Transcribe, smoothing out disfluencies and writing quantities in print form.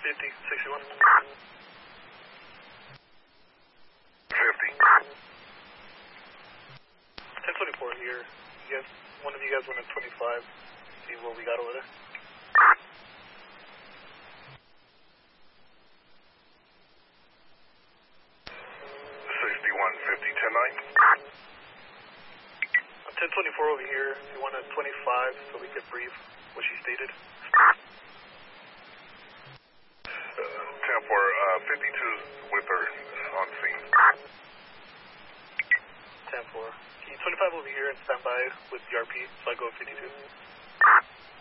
50, 61. 50. 1024 here. You guys, one of you guys went at 25. See what we got over there. On 1024 over here. You want at 25 so we could brief what she stated. 10-4, 52's with her on scene. 10-4. Can you 25 over here and stand by with DRP so I go 52?